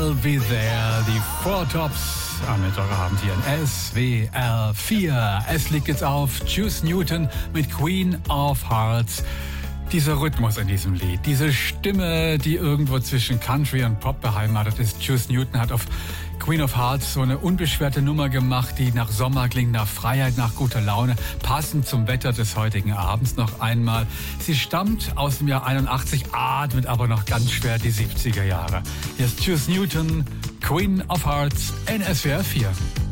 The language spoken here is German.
Be There, die Four Tops am Mittwochabend hier in SWR 4. Es liegt jetzt auf Juice Newton mit Queen of Hearts. Dieser Rhythmus in diesem Lied, diese Stimme, die irgendwo zwischen Country und Pop beheimatet ist. Juice Newton hat auf Queen of Hearts so eine unbeschwerte Nummer gemacht, die nach Sommer klingt, nach Freiheit, nach guter Laune, passend zum Wetter des heutigen Abends noch einmal. Sie stammt aus dem Jahr 81, atmet aber noch ganz schwer die 70er Jahre. Hier ist Juice Newton, Queen of Hearts in SWR 4.